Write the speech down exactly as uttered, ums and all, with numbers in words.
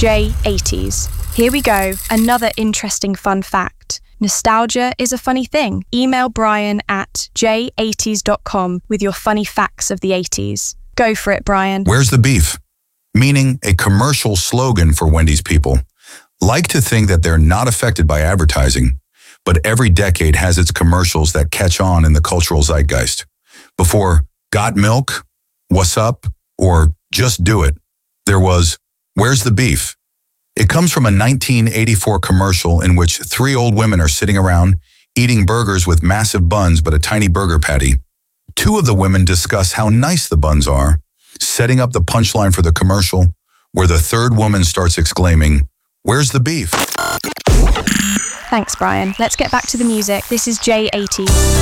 J eighties. Here we go, another interesting fun fact. Nostalgia is a funny thing. Email Brian at j eighties dot com with your funny facts of the eighties. Go for it, Brian. Where's the beef? Meaning a commercial slogan for Wendy's people. Like to think that they're not affected by advertising, but every decade has its commercials that catch on in the cultural zeitgeist. Before Got Milk, What's Up, or Just Do It, there was Where's the Beef? It comes from a nineteen eighty-four commercial in which three old women are sitting around eating burgers with massive buns but a tiny burger patty. Two of the women discuss how nice the buns are, setting up the punchline for the commercial, where the third woman starts exclaiming, "Where's the beef?" Thanks, Brian. Let's get back to the music. This is J eighties.